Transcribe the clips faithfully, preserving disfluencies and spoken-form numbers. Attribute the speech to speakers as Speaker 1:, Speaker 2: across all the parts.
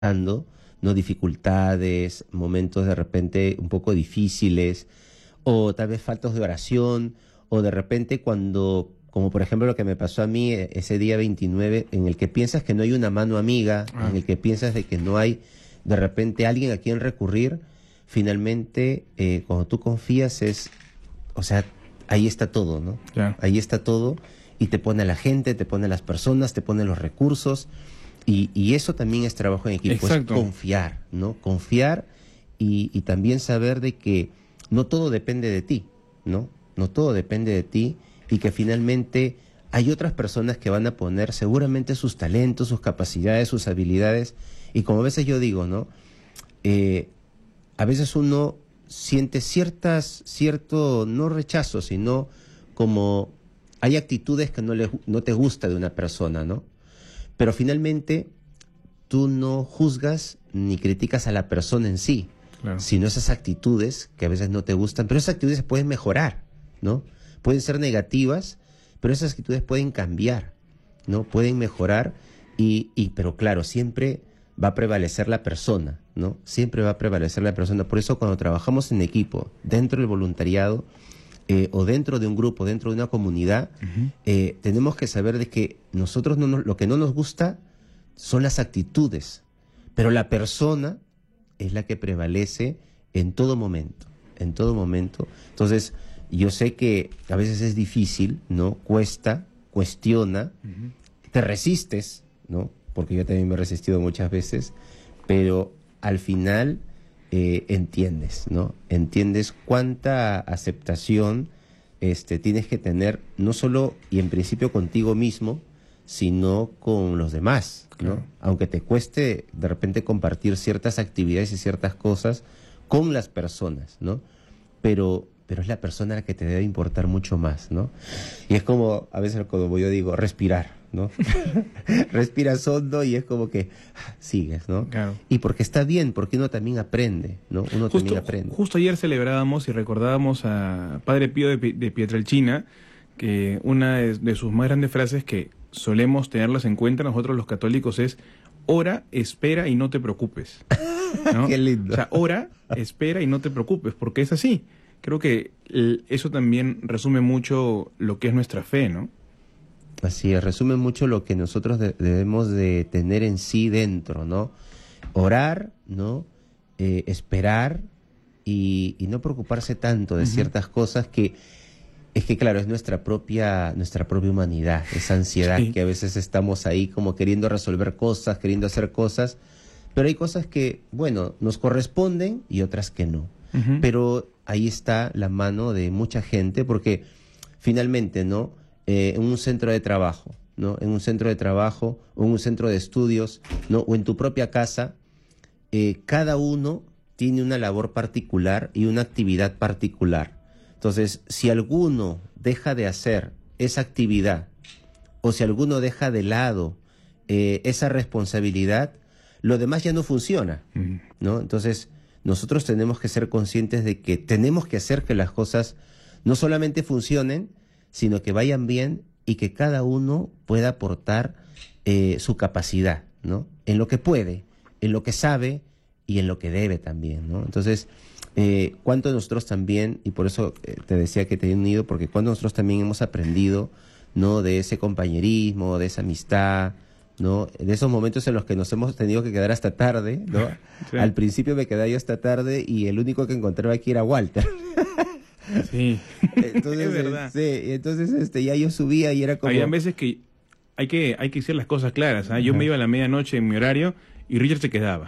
Speaker 1: pasando, ¿no? Dificultades, momentos de repente un poco difíciles, o tal vez faltas de oración, o de repente cuando, como por ejemplo lo que me pasó a mí eh, ese día veintinueve, en el que piensas que no hay una mano amiga,
Speaker 2: Ah.
Speaker 1: en el que piensas de que no hay de repente alguien a quien recurrir, finalmente eh, cuando tú confías es, o sea, ahí está todo, ¿no?
Speaker 2: Ya.
Speaker 1: Ahí está todo y te pone a la gente, te pone a las personas, te pone los recursos y, y eso también es trabajo en equipo,
Speaker 2: Exacto.
Speaker 1: es confiar, ¿no? Confiar y, y también saber de que no todo depende de ti, ¿no? No todo depende de ti y que finalmente hay otras personas que van a poner seguramente sus talentos, sus capacidades, sus habilidades y como a veces yo digo, ¿no? Eh, a veces uno siente ciertas, cierto, no rechazo, sino como hay actitudes que no, le, no te gusta de una persona, ¿no? Pero finalmente tú no juzgas ni criticas a la persona en sí,
Speaker 2: Claro.
Speaker 1: sino esas actitudes que a veces no te gustan, pero esas actitudes se pueden mejorar, ¿no? Pueden ser negativas, pero esas actitudes pueden cambiar, ¿no? Pueden mejorar, y, y pero claro, siempre va a prevalecer la persona, ¿no? Siempre va a prevalecer la persona. Por eso cuando trabajamos en equipo, dentro del voluntariado, eh, o dentro de un grupo, dentro de una comunidad,
Speaker 2: Uh-huh.
Speaker 1: eh, tenemos que saber de que nosotros no nos, lo que no nos gusta son las actitudes, pero la persona es la que prevalece en todo momento, en todo momento. Entonces, yo sé que a veces es difícil, ¿no? Cuesta, cuestiona,
Speaker 2: Uh-huh.
Speaker 1: te resistes, ¿no? Porque yo también me he resistido muchas veces, pero al final eh, entiendes, ¿no? Entiendes cuánta aceptación este, tienes que tener, no solo y en principio contigo mismo, sino con los demás, ¿no?
Speaker 2: Claro.
Speaker 1: Aunque te cueste de repente compartir ciertas actividades y ciertas cosas con las personas, ¿no? Pero, pero es la persona la que te debe importar mucho más, ¿no? Y es como, a veces como yo digo, respirar, ¿no? Respiras hondo y es como que ah, sigues, ¿no?
Speaker 2: Claro.
Speaker 1: Y porque está bien, porque uno también aprende, ¿no? Uno
Speaker 2: Justo,
Speaker 1: también aprende.
Speaker 2: justo ayer celebrábamos y recordábamos a Padre Pío de, Pi- de Pietrelcina, que una de, de sus más grandes frases que solemos tenerlas en cuenta nosotros los católicos es: ora, espera y no te preocupes, ¿no?
Speaker 1: Qué lindo.
Speaker 2: O sea, ora, espera y no te preocupes, porque es así. Creo que el- eso también resume mucho lo que es nuestra fe, ¿no?
Speaker 1: Así es, resume mucho lo que nosotros de- debemos de tener en sí dentro, ¿no? Orar, ¿no? Eh, esperar y, y no preocuparse tanto de
Speaker 2: Ujú.
Speaker 1: ciertas cosas que es que claro, es nuestra propia nuestra propia humanidad, esa ansiedad
Speaker 2: Sí.
Speaker 1: que a veces estamos ahí como queriendo resolver cosas, queriendo hacer cosas, pero hay cosas que, bueno, nos corresponden y otras que no.
Speaker 2: Ujú.
Speaker 1: Pero ahí está la mano de mucha gente porque finalmente, ¿no? Eh, en un centro de trabajo, ¿no? En un centro de trabajo o en un centro de estudios, ¿no? O en tu propia casa, eh, cada uno tiene una labor particular y una actividad particular. Entonces, si alguno deja de hacer esa actividad o si alguno deja de lado eh, esa responsabilidad, lo demás ya no funciona,
Speaker 2: Ujú.
Speaker 1: ¿no? Entonces, nosotros tenemos que ser conscientes de que tenemos que hacer que las cosas no solamente funcionen, sino que vayan bien y que cada uno pueda aportar eh, su capacidad, ¿no? En lo que puede, en lo que sabe y en lo que debe también, ¿no? Entonces, eh, cuánto nosotros también, y por eso eh, te decía que te he unido, porque cuánto nosotros también hemos aprendido, ¿no? De ese compañerismo, de esa amistad, ¿no? De esos momentos en los que nos hemos tenido que quedar hasta tarde, ¿no?
Speaker 2: Sí.
Speaker 1: Al principio me quedaba yo hasta tarde y el único que encontraba aquí era Walter.
Speaker 2: Sí,
Speaker 1: Entonces,
Speaker 2: es verdad.
Speaker 1: eh, sí, entonces este, ya yo subía y era como...
Speaker 2: Había veces que hay que hay que decir las cosas claras, ¿ah? Yo
Speaker 1: Ajá.
Speaker 2: me iba a la medianoche en mi horario y Richard se quedaba.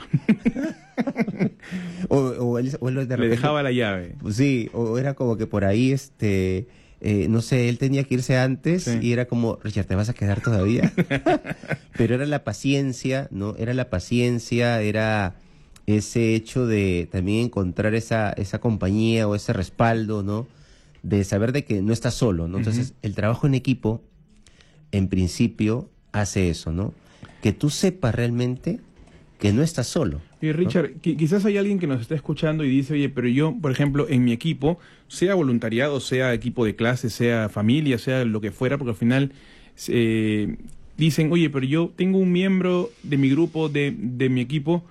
Speaker 1: o, o él, o él de
Speaker 2: Le
Speaker 1: repente-
Speaker 2: dejaba la llave.
Speaker 1: Pues sí, o era como que por ahí, este, eh, no sé, él tenía que irse antes
Speaker 2: Sí.
Speaker 1: y era como, Richard, ¿te vas a quedar todavía? Pero era la paciencia, ¿no? Era la paciencia, era ese hecho de también encontrar esa, esa compañía o ese respaldo, ¿no? De saber de que no estás solo, ¿no? Entonces,
Speaker 2: Ujú.
Speaker 1: el trabajo en equipo, en principio, hace eso, ¿no? Que tú sepas realmente que no estás solo.
Speaker 2: Y Richard, qui- quizás hay alguien que nos está escuchando y dice, oye, pero yo, por ejemplo, en mi equipo, sea voluntariado, sea equipo de clase, sea familia, sea lo que fuera, porque al final eh, dicen, oye, pero yo tengo un miembro de mi grupo, de, de mi equipo,